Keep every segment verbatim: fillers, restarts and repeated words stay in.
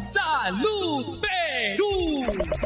¡Salud Perú!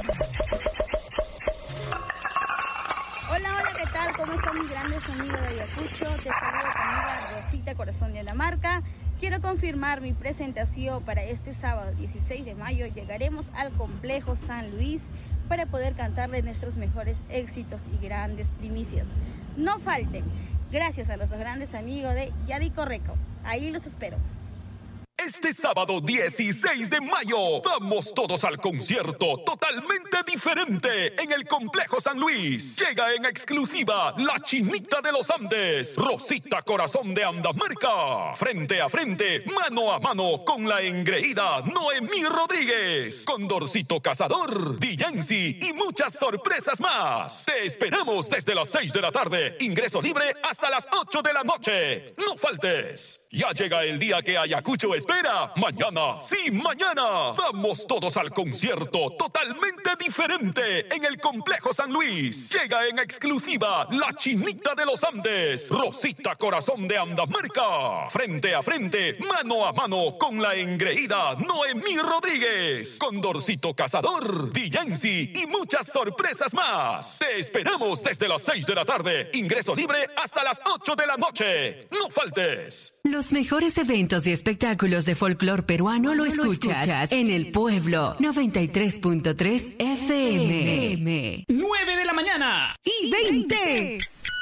Hola, hola, ¿qué tal? ¿Cómo están mis grandes amigos de Ayacucho? Te saludo tu amiga Rosita Corazón de Dinamarca. Quiero confirmar mi presentación para este sábado dieciséis de mayo. Llegaremos al Complejo San Luis para poder cantarle nuestros mejores éxitos y grandes primicias. No falten. Gracias a nuestros grandes amigos de Yadi Correco. Ahí los espero. Este sábado dieciséis de mayo, vamos todos al concierto totalmente diferente en el Complejo San Luis. Llega en exclusiva la Chinita de los Andes, Rosita Corazón de Andamarca. Frente a frente, mano a mano con la engreída Noemí Rodríguez, Condorcito Cazador, Diyansi y muchas sorpresas más. Te esperamos desde las seis de la tarde, ingreso libre hasta las ocho de la noche. No faltes. Ya llega el día que Ayacucho espera. Mañana, sí, mañana, vamos todos al concierto totalmente diferente en el Complejo San Luis. Llega en exclusiva la Chinita de los Andes, Rosita Corazón de Andamarca. Frente a frente, mano a mano con la engreída Noemí Rodríguez, Condorcito Cazador, Diyansi y muchas sorpresas más. Te esperamos desde las seis de la tarde, ingreso libre hasta las ocho de la noche. No faltes. Los mejores eventos y espectáculos de folclore peruano lo escuchas en El Pueblo noventa y tres punto tres F M. nueve de la mañana y veinte.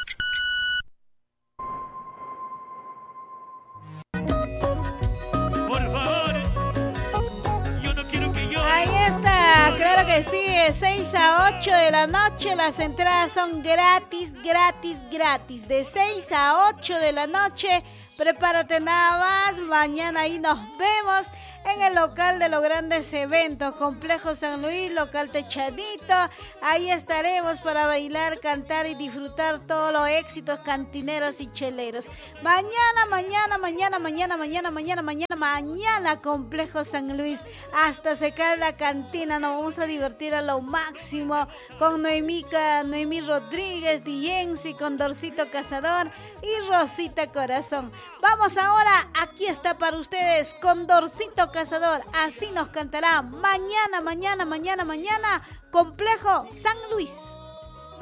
Por favor, yo no quiero que yo. Ahí está, claro que sí, de seis a ocho de la noche las entradas son gratis, gratis, gratis. De seis a ocho de la noche. Prepárate nada más, mañana ahí nos vemos en el local de los grandes eventos, Complejo San Luis, local techadito. Ahí estaremos para bailar, cantar y disfrutar todos los éxitos cantineros y cheleros. Mañana, mañana, mañana, mañana, mañana, mañana, mañana, mañana, Complejo San Luis. Hasta secar la cantina, nos vamos a divertir a lo máximo con Noemí, Noemí Rodríguez, Diensi, Condorcito Cazador y Rosita Corazón. Vamos ahora, aquí está para ustedes Condorcito Cazador, así nos cantará mañana, mañana, mañana, mañana, Complejo San Luis.